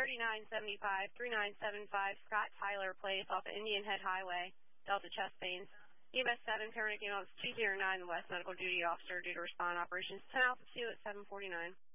3975 Scott Tyler Place off of Indian Head Highway, Delta chest pains. EMS 7, paramedic ambulance 209, the West Medical Duty Officer due to respond operations 10 Alpha 2 at 749.